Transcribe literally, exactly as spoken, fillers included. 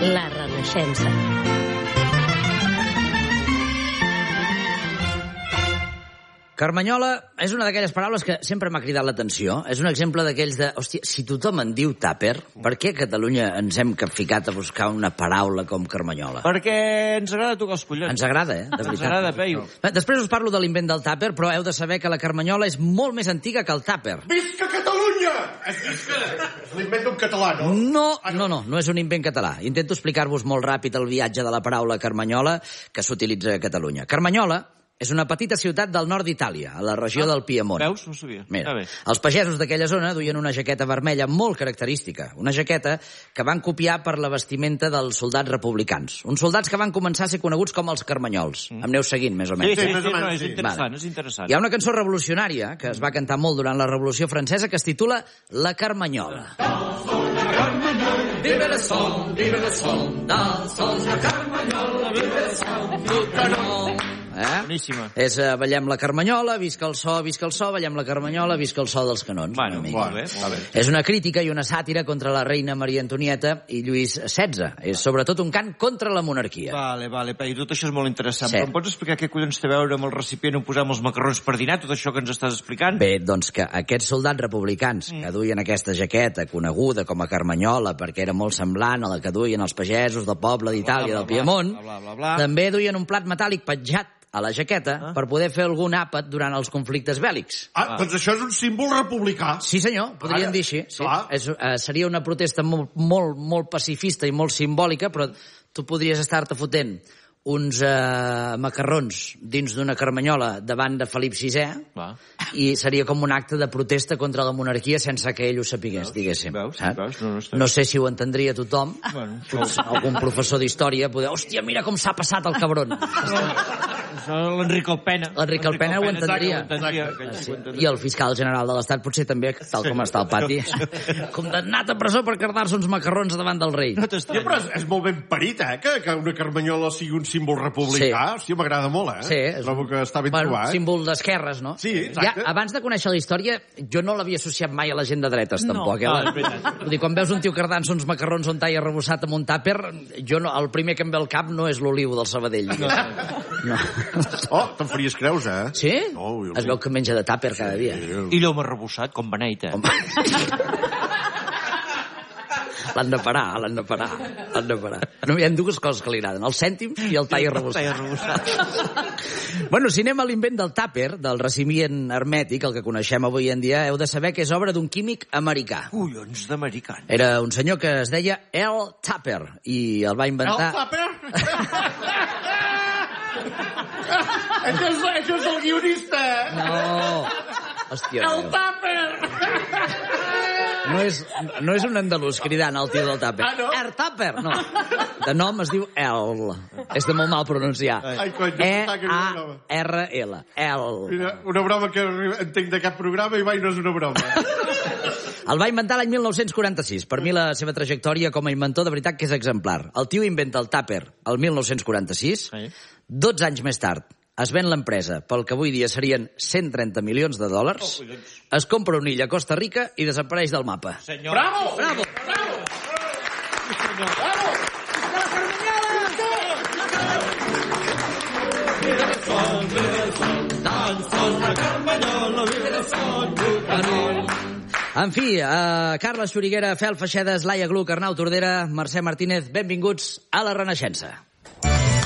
La Renaixença. Carmanyola és una d'aquelles paraules que sempre m'ha cridat l'atenció. És un exemple d'aquells de... Hòstia, si tothom en diu tàper, per què a Catalunya ens hem capficat a buscar una paraula com Carmanyola? Perquè ens agrada tocar els collons. Ens agrada, eh? De veritat. Ens agrada, Peyu. Després us parlo de l'invent del tàper, però heu de saber que la Carmanyola és molt més antiga que el tàper. Visca Catalunya! És l'invent d'un català, no? No, no, no, no és un invent català. Intento explicar-vos molt ràpid el viatge de la paraula Carmanyola que s'utilitza a Catalunya. Carmanyola és una petita ciutat del nord d'Itàlia, a la regió ah, del Piemont. Veus? No sabia. Mira, ah, els pagesos d'aquella zona duien una jaqueta vermella molt característica, una jaqueta que van copiar per la vestimenta dels soldats republicans. Uns soldats que van començar a ser coneguts com els carmanyols. Mm. Em aneu seguint, més o menys. Sí, sí, sí, sí, no, és interessant, vale. és interessant. Hi ha una cançó revolucionària que es va cantar molt durant la Revolució Francesa que es titula La Carmanyola. Vive el sol, vive el sol, del sol la Carmanyola, vive el sol, tu canó. Eh? Boníssima. És uh, ballem la Carmanyola, visca el so, visca el so, ballem la Carmanyola, visca el so dels canons. Bueno, molt bé, molt bé. És una crítica i una sàtira contra la reina Maria Antonieta i Lluís setze. És sobretot un cant contra la monarquia. Vale, vale, Pei, tot això és molt interessant. Sí. Però em pots explicar què collons té a veure amb el recipient on posem els macarrons per dinar, tot això que ens estàs explicant? Bé, doncs que aquests soldats republicans mm. que duien aquesta jaqueta coneguda com a Carmanyola perquè era molt semblant a la que duien els pagesos del poble d'Itàlia, del Piemont, bla, bla, bla, bla. també duien un plat metàl·lic petjat a la jaqueta ah. per poder fer algun àpat durant els conflictes bèl·lics. Ah, ah, doncs això és un símbol republicà. Sí, senyor, podríem Ara, dir així. Sí. És, uh, seria una protesta molt, molt, molt pacifista i molt simbòlica, però tu podries estar-te fotent uns uh, macarrons dins d'una carmanyola davant de Felip sisè Va. i seria com un acte de protesta contra la monarquia sense que ell ho sapigués, diguéssim. Veus? Veus? No, no, no sé si ho entendria tothom. Bueno, algun professor d'història poder... Hòstia, mira com s'ha passat el cabron. L'Enric Alpena. L'Enric Alpena ho entendria. I el fiscal general de l'Estat potser també, tal com està al pati, condemnat a presó per cardar-se uns macarrons davant del rei. No Hòstia, però és, és molt ben parit, eh, que, que una carmanyola sigui un símbol republicà. Sí. Hòstia, m'agrada molt, eh? Sí. És... Trobo que està ben bueno, trobat. Símbol d'esquerres, no? Sí, exacte. Ja, abans de conèixer la història, jo no l'havia associat mai a la gent de dretes, no. tampoc. Eh? Ah, és veritat. Vull dir, quan veus un tio cardant-se uns macarrons on t'hai arrebossat amb un tàper, jo no, el primer que em ve al cap no és l'oliu del Sabadell. No. no. Oh, te'n faries creus, eh? Sí? No, jo... Es veu que menja de tàper cada dia. Sí. I l'home arrebossat, com beneita. L'han de parar, l'han de parar. L'han de parar. No, hi ha dues coses que li agraden, els cèntims i el tall arrebossat. Bueno, si anem a l'invent del tàper, del recipient hermètic, el que coneixem avui en dia, heu de saber que és obra d'un químic americà. Collons d'americans. Era un senyor que es deia Earl Tupper i el va inventar... El Tupper? això, és, això és el guionista! No! Hòstia. El Tupper! No és, no és un andalús cridant al tio del tàper. Ah, no? Air Tupper, no. De nom es diu El. És de molt mal pronunciar. Ai, cony, no E A R L. El. Mira, una broma que entenc de cap programa i mai no és una broma. El va inventar l'any mil nou-cents quaranta-sis. Per mi la seva trajectòria com a inventor de veritat que és exemplar. El tio inventa el tàper el mil nou-cents quaranta-sis. Sí. dotze anys més tard es ven l'empresa pel que avui dia serien cent trenta milions de dòlars, oh, es compra una illa a Costa Rica i desapareix del mapa. Senyor. Bravo! Bravo! Bravo! Bravo! En fi, uh, Carles Xuriguera, Fel Feixedes, Laia Gluck, Arnau Tordera, Mercè Martínez, benvinguts a la Renaixença.